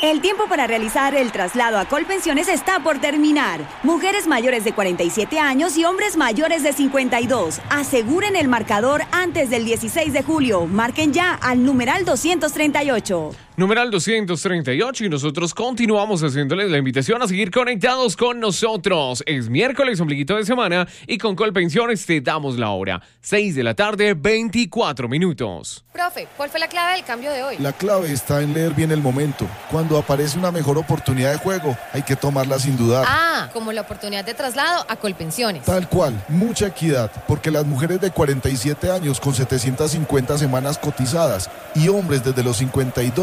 El tiempo para realizar el traslado a Colpensiones está por terminar. Mujeres mayores de 47 años y hombres mayores de 52. Aseguren el marcador antes del 16 de julio. Marquen ya al numeral 238. Numeral 238 y nosotros continuamos haciéndoles la invitación a seguir conectados con nosotros. Es miércoles, ombliguito de semana y con Colpensiones te damos la hora. 6 de la tarde, 24 minutos. Profe, ¿cuál fue la clave del cambio de hoy? La clave está en leer bien el momento. Cuando aparece una mejor oportunidad de juego, hay que tomarla sin dudar. Ah, como la oportunidad de traslado a Colpensiones. Tal cual, mucha equidad, porque las mujeres de 47 años con 750 semanas cotizadas y hombres desde los 52